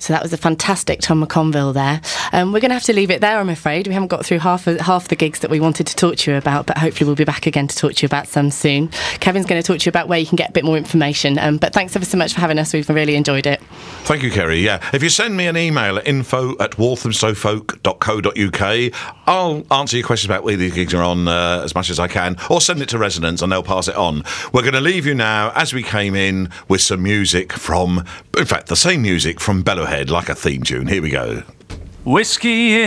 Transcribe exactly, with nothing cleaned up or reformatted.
So that was a fantastic Tom McConville there. Um, we're going to have to leave it there, I'm afraid. We haven't got through half of, half the gigs that we wanted to talk to you about, but hopefully we'll be back again to talk to you about some soon. Kevin's going to talk to you about where you can get a bit more information. Um, but thanks ever so much for having us. We've really enjoyed it. Thank you, Kerry. Yeah, if you send me an email at info at walthamstowefolk dot co dot uk, I'll answer your questions about where these gigs are on uh, as much as I can, or send it to Resonance and they'll pass it on. We're going to leave you now, as we came in, with some music from, in fact, the same music from Bellowhead, like a theme tune. Here we go. Whiskey